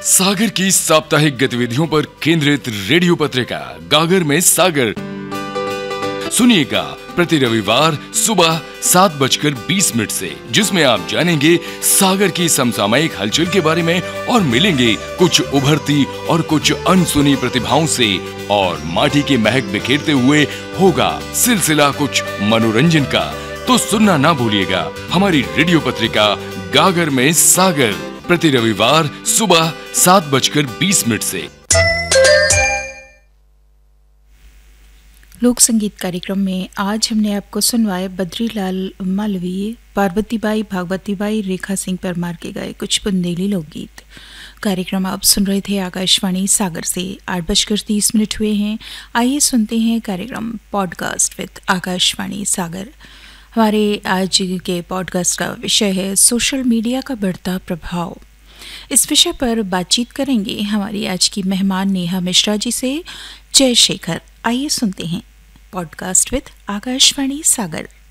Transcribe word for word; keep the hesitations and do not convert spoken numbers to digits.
सागर की साप्ताहिक गतिविधियों पर केंद्रित रेडियो पत्रिका गागर में सागर सुनिएगा प्रति रविवार सुबह सात बजकर बीस मिनट से, जिसमें आप जानेंगे सागर की समसामयिक हलचल के बारे में और मिलेंगे कुछ उभरती और कुछ अनसुनी प्रतिभाओं से, और माटी की महक बिखेरते हुए होगा सिलसिला कुछ मनोरंजन का। तो सुनना ना भूलिएगा हमारी रेडियो पत्रिका गागर में सागर प्रति रविवार सुबह सात बजकर बीस मिनट से। लोक संगीत कार्यक्रम में आज हमने आपको सुनवाए बद्रीलाल मालवीय, पार्वतीबाई, भागवतीबाई, रेखा सिंह परमार के गाए कुछ बुंदेली लोकगीत। कार्यक्रम आप सुन रहे थे आकाशवाणी सागर से। आठ बजकर तीस मिनट हुए हैं। आइए सुनते हैं कार्यक्रम पॉडकास्ट विद आकाशवाणी सागर। हमारे आज के पॉडकास्ट का विषय है सोशल मीडिया का बढ़ता प्रभाव। इस विषय पर बातचीत करेंगे हमारी आज की मेहमान नेहा मिश्रा जी से जयशेखर। आइए सुनते हैं पॉडकास्ट विद आकाशवाणी सागर।